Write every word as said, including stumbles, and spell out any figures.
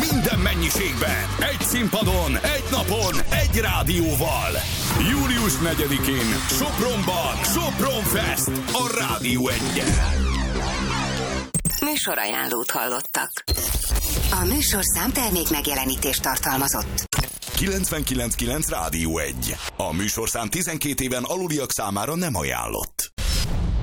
minden mennyiségben, egy színpadon, egy napon, egy rádióval. július negyedikén Sopronban Sopron Fest a Rádió Egyen. Műsorajánlót hallottak. A műsorszám termék megjelenítést tartalmazott. kilencvenkilenc kilenc Rádió egy. A műsorszám tizenkét éven aluliak számára nem ajánlott.